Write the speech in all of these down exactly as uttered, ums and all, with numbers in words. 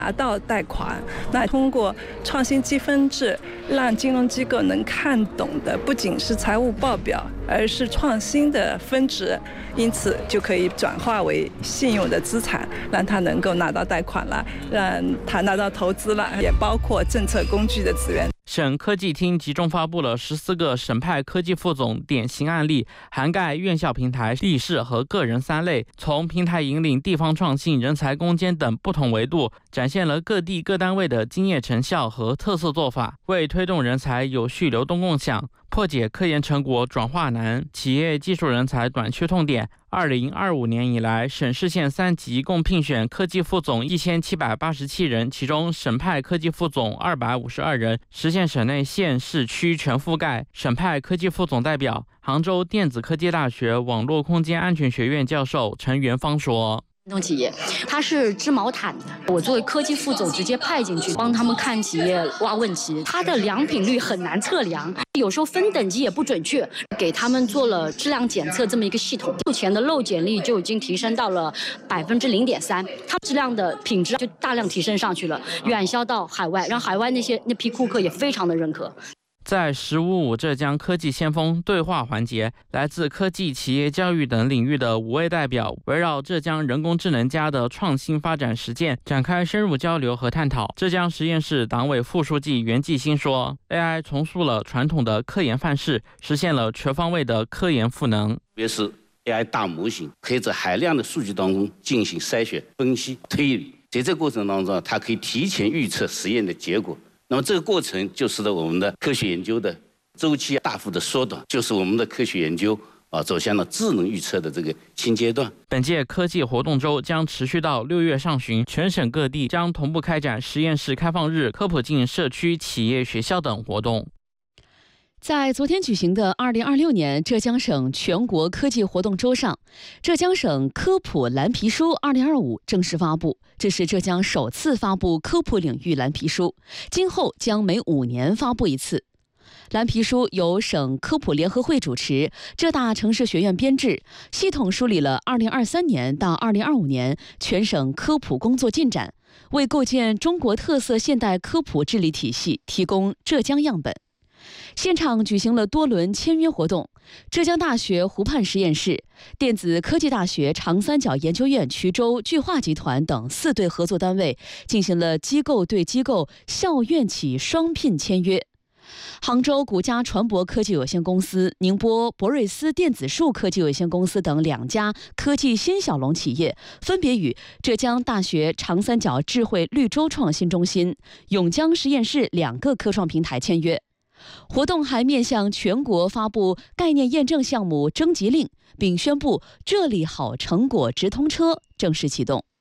拿到贷款，那通过创新积分制，让金融机构能看懂的不仅是财务报表，而是创新的分值，因此就可以转化为信用的资产，让他能够拿到贷款了，让他拿到投资了，也包括政策工具的资源。 省科技厅集中发布了十四个省派科技副总典型案例，涵盖院校平台、地市和个人三类，从平台引领地方创新、人才攻坚等不同维度，展现了各地各单位的经验成效和特色做法，为推动人才有序流动共享，破解科研成果转化难、企业技术人才短缺痛点。二零二五年以来，省市县三级共聘选科技副总一千七百八十七人，其中省派科技副总二百五十二人，实现省内县市区全覆盖。省派科技副总代表、杭州电子科技大学网络空间安全学院教授陈元芳说。 传统企业它是织毛毯的，我作为科技副总直接派进去帮他们看企业挖问题，它的良品率很难测量，有时候分等级也不准确，给他们做了质量检测这么一个系统，目前的漏检率就已经提升到了百分之零点三，它质量的品质就大量提升上去了，远销到海外，让海外那些那批顾客也非常的认可。 在十五五浙江科技先锋对话环节，来自科技、企业教育等领域的五位代表围绕浙江人工智能家的创新发展实践展开深入交流和探讨。浙江实验室党委副书记袁继新说 ：“A I 重塑了传统的科研范式，实现了全方位的科研赋能。 特别是 A I 大模型可以在海量的数据当中进行筛选、分析、推理，在这个过程当中，它可以提前预测实验的结果。”那么这个过程就使得我们的科学研究的周期大幅的缩短，就是我们的科学研究啊走向了智能预测的这个新阶段。 本届科技活动周将持续到六月上旬，全省各地将同步开展实验室开放日、科普进社区、企业、学校等活动。 在昨天举行的二零二六年浙江省全国科技活动周上，浙江省科普蓝皮书二零二五正式发布。这是浙江首次发布科普领域蓝皮书，今后将每五年发布一次。蓝皮书由省科普联合会主持，浙大城市学院编制，系统梳理了二零二三年到二零二五年全省科普工作进展，为构建中国特色现代科普治理体系提供浙江样本。现场举行了多轮签约活动，浙江大学湖畔实验室、电子科技大学长三角研究院衢州巨化集团等四对合作单位进行了机构对机构、校院企双聘签约。杭州古嘉传播科技有限公司、宁波博瑞斯电子数科技有限公司等两家科技新小龙企业分别与浙江大学长三角智慧绿洲创新中心、永江实验室两个科创平台签约。活动还面向全国发布概念验证项目征集令，并宣布这里好成果直通车正式启动。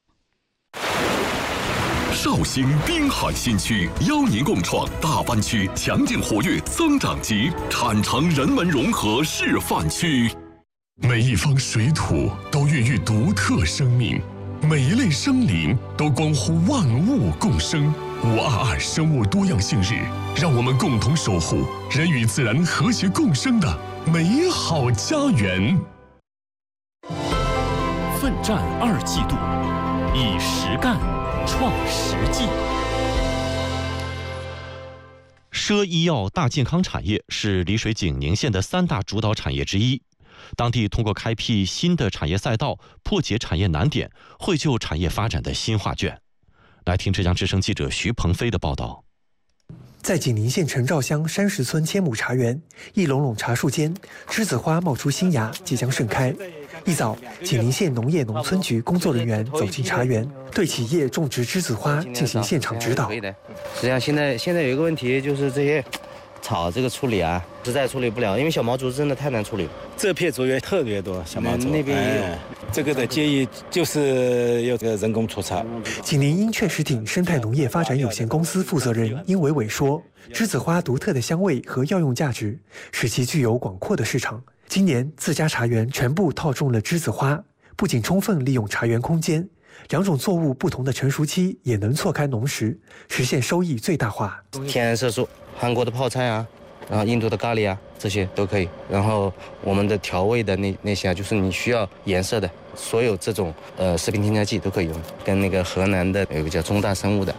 绍兴滨海新区邀您共创大湾区强劲活跃增长极产城人文融合示范区。每一方水土都孕育独特生命，每一类生灵都关乎万物共生。五二二生物多样性日，让我们共同守护人与自然和谐共生的美好家园。 奋战二季度，以实干创实际。 奢医药大健康产业是丽水景宁县的三大主导产业之一。当地通过开辟新的产业赛道，破解产业难点，绘就产业发展的新画卷。来听浙江之声记者徐鹏飞的报道。 在景宁县陈赵乡山石村千亩茶园，一垄垄茶树间，栀子花冒出新芽，即将盛开。一早，景宁县农业农村局工作人员走进茶园，对企业种植栀子花进行现场指导。 实际上，现在现在有一个问题，就是这些草这个处理啊，实在处理不了，因为小毛竹真的太难处理。 这片竹园特别多小毛竹， 那边也有。 哎这个的建议就是要这个人工除草。 景宁鹰雀石町生态农业发展有限公司负责人殷伟伟说，栀子花独特的香味和药用价值，使其具有广阔的市场。今年自家茶园全部套种了栀子花，不仅充分利用茶园空间，两种作物不同的成熟期也能错开农时，实现收益最大化。 天然色素，韩国的泡菜啊，然后印度的咖喱啊， 这些都可以。然后我们的调味的那那些啊，就是你需要颜色的，所有这种呃食品添加剂都可以用。跟那个河南的有一个叫中大生物的，